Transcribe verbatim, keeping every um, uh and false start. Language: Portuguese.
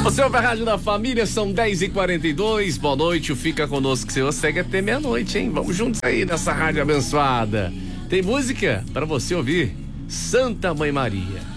Você ouve a Rádio da Família, são dez e quarenta e dois. Boa noite, o Fica Conosco que você segue até meia-noite, hein? Vamos juntos aí nessa rádio abençoada. Tem música para você ouvir? Santa Mãe Maria.